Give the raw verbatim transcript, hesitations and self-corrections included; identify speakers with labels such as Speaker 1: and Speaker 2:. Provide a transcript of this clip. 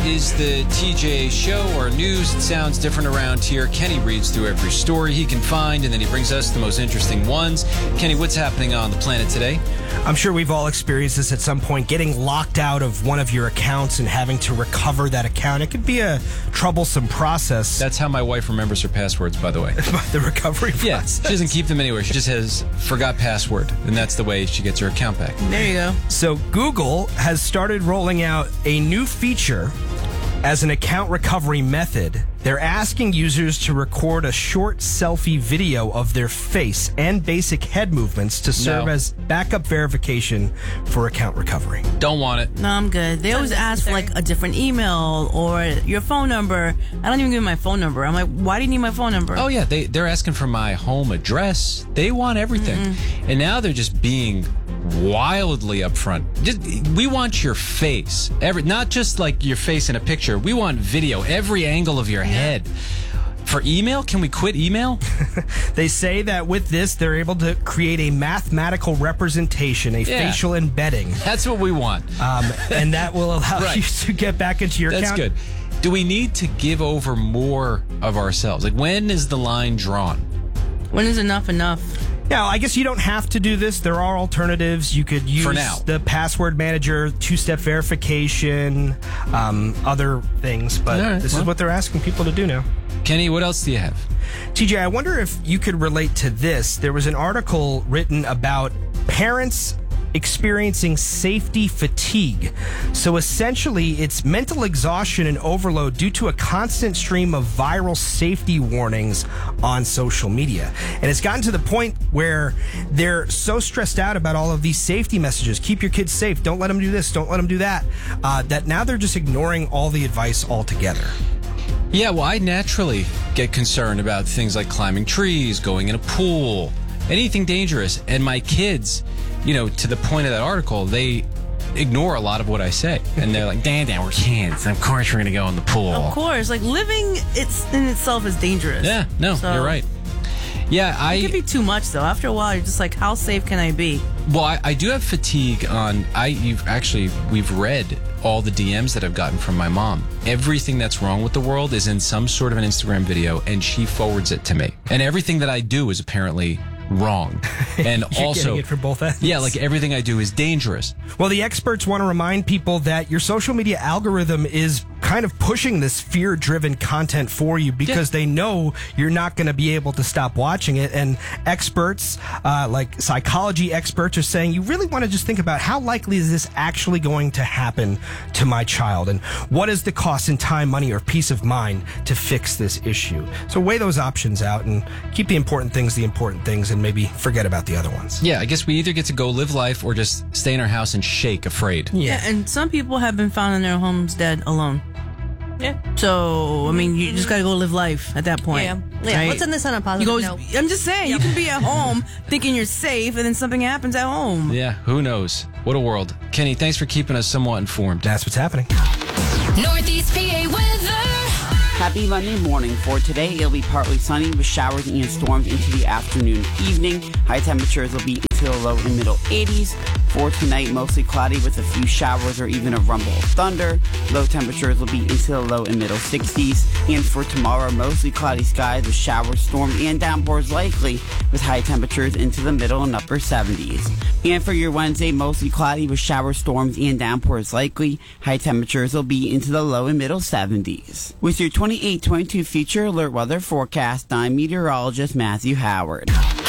Speaker 1: is the T J Show, our news. It sounds different around here. Kenny reads through every story he can find, and then he brings us the most interesting ones. Kenny, what's happening on the planet today?
Speaker 2: I'm sure we've all experienced this at some point, getting locked out of one of your accounts and having to recover that account. It could be a troublesome process.
Speaker 1: That's how my wife remembers her passwords, by the way.
Speaker 2: The recovery process.
Speaker 1: Yeah, she doesn't keep them anywhere. She just has forgot password, and that's the way she gets her account back.
Speaker 3: There you go.
Speaker 2: So Google has started rolling out a new feature as an account recovery method. They're asking users to record a short selfie video of their face and basic head movements to serve
Speaker 1: No.
Speaker 2: as backup verification for account recovery.
Speaker 1: Don't want it.
Speaker 3: No, I'm good. They always ask for like a different email or your phone number. I don't even give them my phone number. I'm like, why do you need my phone number?
Speaker 1: Oh, yeah, they, they're asking for my home address. They want everything. Mm-mm. And now they're just being wildly upfront. Just, we want your face. Every, not just like your face in a picture. We want video, every angle of your head. For email, can we quit email?
Speaker 2: They say that with this, they're able to create a mathematical representation, a
Speaker 1: Yeah.
Speaker 2: facial embedding.
Speaker 1: That's what we want.
Speaker 2: Um, and that will allow
Speaker 1: Right.
Speaker 2: you to get back into your
Speaker 1: That's
Speaker 2: account.
Speaker 1: good. Do we need to give over more of ourselves? Like, when is the line drawn?
Speaker 3: When is enough enough?
Speaker 2: Now, I guess you don't have to do this. There are alternatives. You could use
Speaker 1: For now.
Speaker 2: the password manager, two-step verification, um, other things. But
Speaker 1: All right,
Speaker 2: this
Speaker 1: well.
Speaker 2: is what they're asking people to do now.
Speaker 1: Kenny, what else do you have?
Speaker 2: T J, I wonder if you could relate to this. There was an article written about parents experiencing safety fatigue. So essentially, it's mental exhaustion and overload due to a constant stream of viral safety warnings on social media. And it's gotten to the point where they're so stressed out about all of these safety messages. Keep your kids safe. Don't let them do this. Don't let them do that. Uh, that now they're just ignoring all the advice altogether.
Speaker 1: Yeah, well, I naturally get concerned about things like climbing trees, going in a pool, anything dangerous. And my kids, you know, to the point of that article, they ignore a lot of what I say. And they're like, Dad, Dad, we're kids. Of course we're going to go in the pool.
Speaker 3: Of course. Like, living it's in itself is dangerous.
Speaker 1: Yeah, no,
Speaker 3: So-
Speaker 1: you're right. Yeah, I...
Speaker 3: It could be too much, though. After a while, you're just like, how safe can I be?
Speaker 1: Well, I, I do have fatigue on. I you've actually we've read all the D Ms that I've gotten from my mom. Everything that's wrong with the world is in some sort of an Instagram video, and she forwards it to me. And everything that I do is apparently wrong. And
Speaker 2: You're
Speaker 1: also,
Speaker 2: getting it from both ends.
Speaker 1: yeah, like everything I do is dangerous.
Speaker 2: Well, the experts want to remind people that your social media algorithm is kind of pushing this fear-driven content for you because
Speaker 1: Yeah.
Speaker 2: they know you're not going to be able to stop watching it. And experts, uh, like psychology experts, are saying you really want to just think about how likely is this actually going to happen to my child, and what is the cost in time, money, or peace of mind to fix this issue. So weigh those options out and keep the important things the important things, and maybe forget about the other ones.
Speaker 1: Yeah, I guess we either get to go live life or just stay in our house and shake afraid.
Speaker 3: Yeah, and some people have been found in their homes dead alone.
Speaker 4: Yeah.
Speaker 3: So, I mean, you just got to go live life at that point.
Speaker 4: Yeah. Yeah.
Speaker 3: right?
Speaker 4: Let's end this on a
Speaker 3: You
Speaker 4: positive
Speaker 3: go,
Speaker 4: note.
Speaker 3: I'm just saying, you can be at home thinking you're safe, and then something happens at home.
Speaker 1: Yeah, who knows? What a world. Kenny, thanks for keeping us somewhat informed.
Speaker 2: That's what's happening.
Speaker 5: Northeast P A weather.
Speaker 6: Happy Monday morning. For today, it'll be partly sunny with showers and storms into the afternoon, evening. High temperatures will be into the low and middle eighties. For tonight, mostly cloudy with a few showers or even a rumble of thunder. Low temperatures will be into the low and middle sixties. And for tomorrow, mostly cloudy skies with showers, storms, and downpours likely with high temperatures into the middle and upper seventies. And for your Wednesday, mostly cloudy with showers, storms, and downpours likely. High temperatures will be into the low and middle seventies. With your twenty-eight twenty-two future alert weather forecast, I'm meteorologist Matthew Howard.